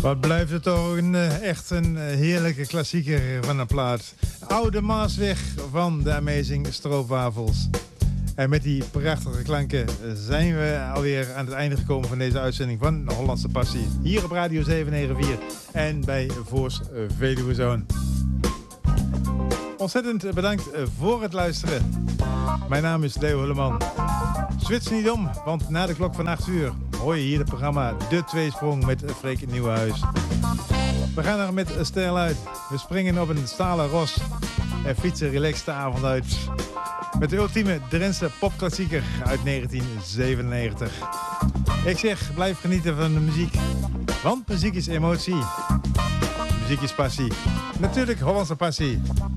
Wat blijft het toch echt een heerlijke klassieker van een plaat. Oude Maasweg van de Amazing Stroopwafels. En met die prachtige klanken zijn we alweer aan het einde gekomen van deze uitzending van Hollandse Passie. Hier op Radio 794 en bij Voors Veluwezoon. Ontzettend bedankt voor het luisteren. Mijn naam is Leo Hulleman. Switch niet om, want na de klok van 8 uur hoor je hier het programma De Tweesprong met Freek Nieuwenhuis. We gaan er met stijl uit. We springen op een stalen ros en fietsen relaxed de avond uit. Met de ultieme Drentse popklassieker uit 1997. Ik zeg, blijf genieten van de muziek. Want muziek is emotie. Muziek is passie. Natuurlijk Hollandse passie.